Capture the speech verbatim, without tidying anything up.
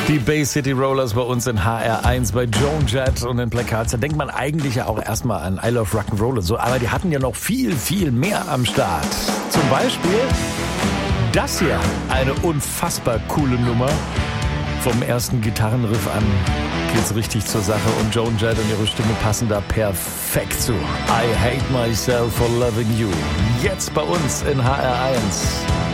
Die Bay City Rollers bei uns in H R eins bei Joan Jett und den Plakats. Da denkt man eigentlich ja auch erstmal an I Love Rock'n'Roll und so, aber die hatten ja noch viel, viel mehr am Start. Zum Beispiel das hier, eine unfassbar coole Nummer. Vom ersten Gitarrenriff an geht's richtig zur Sache und Joan Jett und ihre Stimme passen da perfekt zu. I hate myself for loving you. Jetzt bei uns in H R eins.